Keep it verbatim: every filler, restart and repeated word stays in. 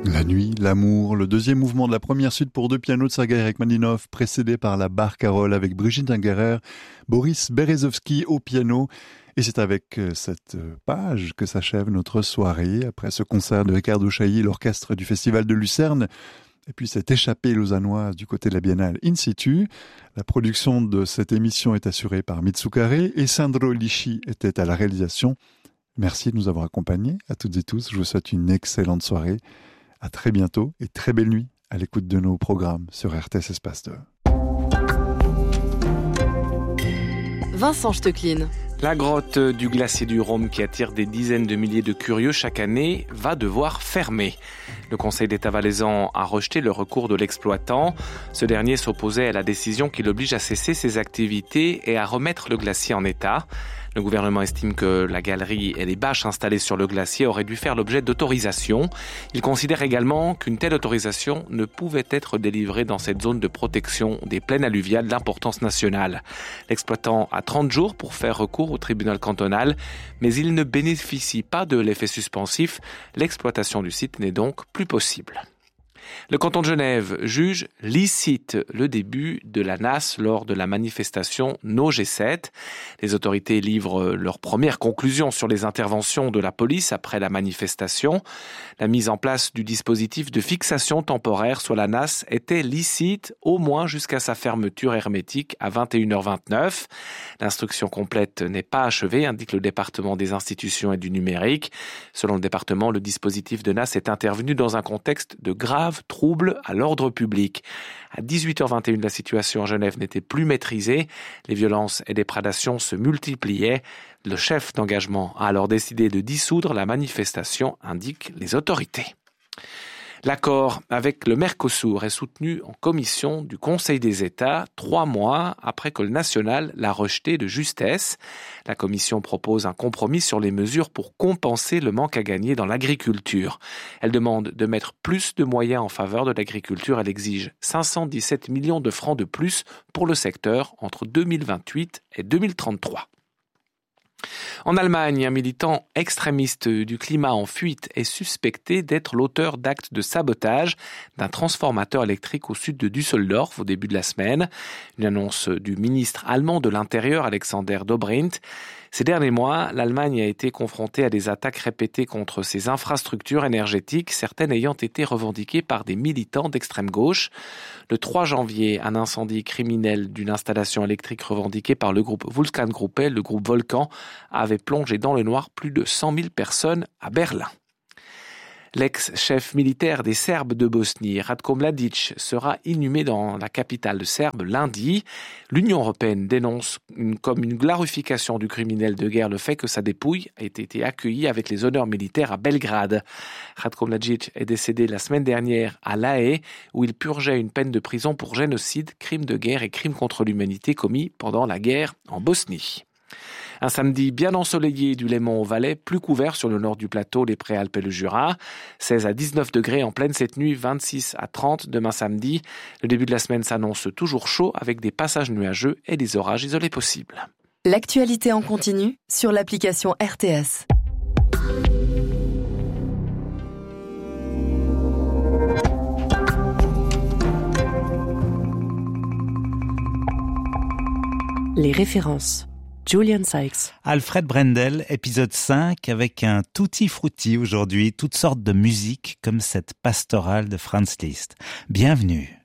La nuit, l'amour, le deuxième mouvement de la première suite pour deux pianos de Sergueï Rachmaninov, précédé par la Barcarolle avec Brigitte Ingerer, Boris Berezovsky au piano. Et c'est avec cette page que s'achève notre soirée. Après ce concert de Ricardo Chailly, l'orchestre du Festival de Lucerne, et puis cette échappée lausannoise du côté de la Biennale In Situ. La production de cette émission est assurée par Mitsukare et Sandro Lisci était à la réalisation. Merci de nous avoir accompagnés à toutes et tous. Je vous souhaite une excellente soirée. À très bientôt et très belle nuit à l'écoute de nos programmes sur R T S Espace deux. Vincent Stecklin. La grotte du glacier du Rhône, qui attire des dizaines de milliers de curieux chaque année, va devoir fermer. Le Conseil d'État valaisan a rejeté le recours de l'exploitant. Ce dernier s'opposait à la décision qui l'oblige à cesser ses activités et à remettre le glacier en état. Le gouvernement estime que la galerie et les bâches installées sur le glacier auraient dû faire l'objet d'autorisation. Il considère également qu'une telle autorisation ne pouvait être délivrée dans cette zone de protection des plaines alluviales d'importance nationale. L'exploitant a trente jours pour faire recours au tribunal cantonal, mais il ne bénéficie pas de l'effet suspensif. L'exploitation du site n'est donc plus possible. Le canton de Genève juge licite le début de la N A S lors de la manifestation No G sept. Les autorités livrent leurs premières conclusions sur les interventions de la police après la manifestation. La mise en place du dispositif de fixation temporaire sur la N A S était licite au moins jusqu'à sa fermeture hermétique à vingt et une heures vingt-neuf. L'instruction complète n'est pas achevée, indique le département des institutions et du numérique. Selon le département, le dispositif de N A S est intervenu dans un contexte de grave troubles à l'ordre public. À dix-huit heures vingt et une, la situation à Genève n'était plus maîtrisée. Les violences et déprédations se multipliaient. Le chef d'engagement a alors décidé de dissoudre la manifestation, indiquent les autorités. L'accord avec le Mercosur est soutenu en commission du Conseil des États trois mois après que le national l'a rejeté de justesse. La commission propose un compromis sur les mesures pour compenser le manque à gagner dans l'agriculture. Elle demande de mettre plus de moyens en faveur de l'agriculture. Elle exige cinq cent dix-sept millions de francs de plus pour le secteur entre deux mille vingt-huit et deux mille trente-trois. En Allemagne, un militant extrémiste du climat en fuite est suspecté d'être l'auteur d'actes de sabotage d'un transformateur électrique au sud de Düsseldorf au début de la semaine. Une annonce du ministre allemand de l'Intérieur, Alexander Dobrindt. Ces derniers mois, l'Allemagne a été confrontée à des attaques répétées contre ses infrastructures énergétiques, certaines ayant été revendiquées par des militants d'extrême gauche. Le trois janvier, un incendie criminel d'une installation électrique revendiquée par le groupe Vulkangruppe, le groupe Volcan, avait plongé dans le noir plus de cent mille personnes à Berlin. L'ex-chef militaire des Serbes de Bosnie, Ratko Mladic, sera inhumé dans la capitale serbe lundi. L'Union européenne dénonce une, comme une glorification du criminel de guerre le fait que sa dépouille ait été accueillie avec les honneurs militaires à Belgrade. Ratko Mladic est décédé la semaine dernière à La Haye, où il purgeait une peine de prison pour génocide, crime de guerre et crime contre l'humanité commis pendant la guerre en Bosnie. Un samedi bien ensoleillé du Léman au Valais, plus couvert sur le nord du plateau, les Préalpes et le Jura. seize à dix-neuf degrés en pleine cette nuit, vingt-six à trente demain samedi. Le début de la semaine s'annonce toujours chaud avec des passages nuageux et des orages isolés possibles. L'actualité en continu sur l'application R T S. Les références. Julian Sykes. Alfred Brendel, épisode cinq, avec un tutti frutti aujourd'hui, toutes sortes de musique comme cette pastorale de Franz Liszt. Bienvenue.